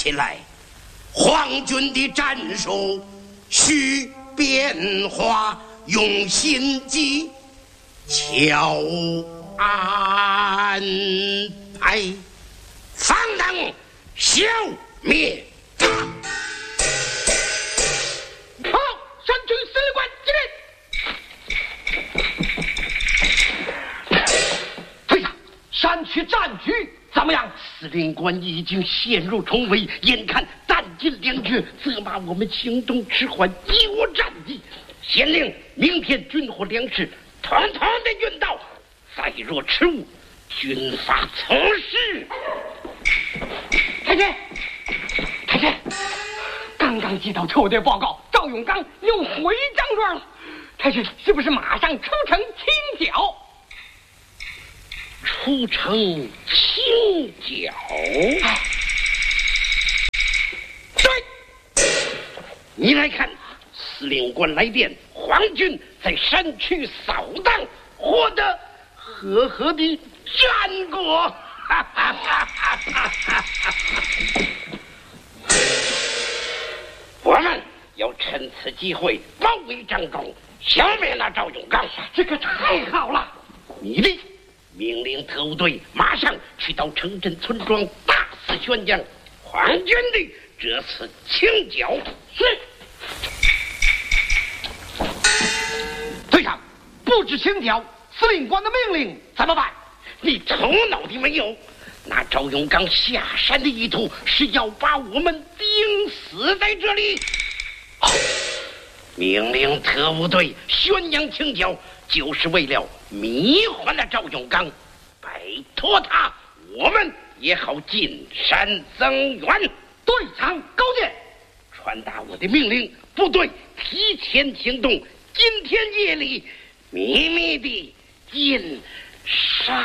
起来，皇军的战术需变化，用心机巧安排，方能消灭他。 好，山区司令官敬令。队长，山区战局怎么样？ 司令官已经陷入重围，眼看弹尽粮绝，责骂我们行动迟缓，贻误战机。县令明天军火粮食统统的运到，再若迟误，军法从事。 太监，太监，刚刚接到车队报告，赵永刚又回张庄了。太监是不是马上出城清剿？ 出城清剿？对，你来看，司令官来电，皇军在山区扫荡，获得赫赫的战果。我们要趁此机会包围张庄，消灭那赵永刚。 这个太好了！ 你立命令特务队马上去到城镇村庄，大肆宣讲皇军的这次清剿。是。 队长，不知清剿，司令官的命令怎么办？ 你头脑的没有？那赵永刚下山的意图是要把我们钉死在这里。命令特务队宣扬清剿，就是为了迷幻了赵永刚，拜托他，我们也好进山增援。 队长高见， 传达我的命令，部队提前行动，今天夜里秘密地进山。